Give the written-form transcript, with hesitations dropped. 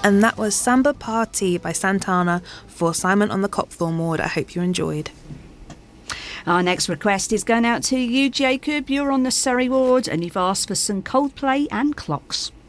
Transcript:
And that was Samba Party by Santana for Simon on the Copthorne ward. I hope you enjoyed. Our next request is going out to you, Jacob. You're on the Surrey ward and you've asked for some Coldplay and Clocks.